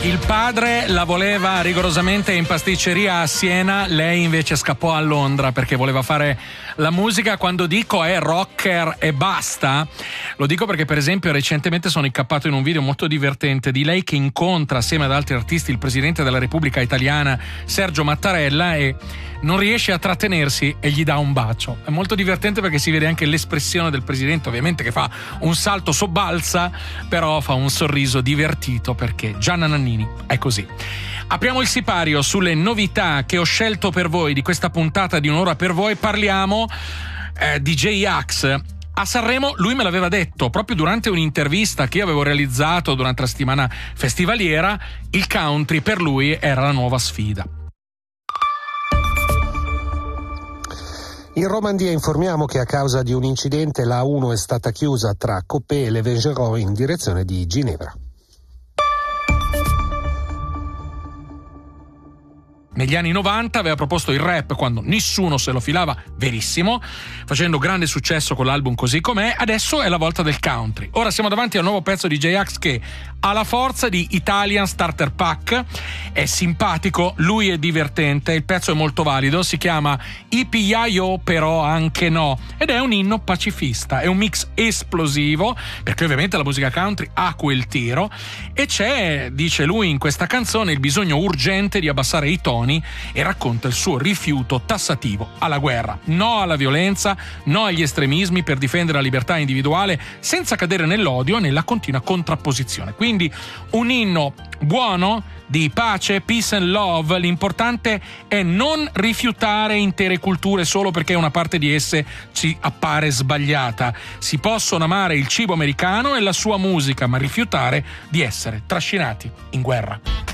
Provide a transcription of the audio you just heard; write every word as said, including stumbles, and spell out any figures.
Il padre la voleva rigorosamente in pasticceria a Siena, lei invece scappò a Londra perché voleva fare la musica. Quando dico è rocker e basta, lo dico perché per esempio recentemente sono incappato in un video molto divertente di lei che incontra assieme ad altri artisti il presidente della Repubblica Italiana Sergio Mattarella e non riesce a trattenersi e gli dà un bacio. È molto divertente perché si vede anche l'espressione del presidente, ovviamente, che fa un salto sobbalza, però fa un sorriso divertito perché Gianna Nannini è così. Apriamo il sipario sulle novità che ho scelto per voi di questa puntata di Un'ora per voi. Parliamo eh, di J-Ax. A Sanremo lui me l'aveva detto proprio durante un'intervista che io avevo realizzato durante la settimana festivaliera. Il country per lui era la nuova sfida. In Romandia informiamo che a causa di un incidente la A uno è stata chiusa tra Coppet e Le Vengeron in direzione di Ginevra. Negli anni novanta aveva proposto il rap quando nessuno se lo filava, verissimo, facendo grande successo con l'album Così com'è. Adesso è la volta del country. Ora siamo davanti al nuovo pezzo di J-Ax che ha la forza di Italian Starter Pack, è simpatico, lui è divertente, il pezzo è molto valido, si chiama I P I O però anche no ed è un inno pacifista, è un mix esplosivo perché ovviamente la musica country ha quel tiro e c'è, dice lui in questa canzone, il bisogno urgente di abbassare i toni e racconta il suo rifiuto tassativo alla guerra, no alla violenza, no agli estremismi per difendere la libertà individuale senza cadere nell'odio e nella continua contrapposizione. Quindi un inno buono di pace, peace and love. L'importante è non rifiutare intere culture solo perché una parte di esse ci appare sbagliata. Si possono amare il cibo americano e la sua musica, ma rifiutare di essere trascinati in guerra.